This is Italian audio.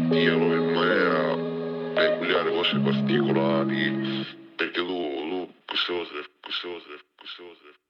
sentivano in maniera peculiare, cose particolari, perché tu queste cose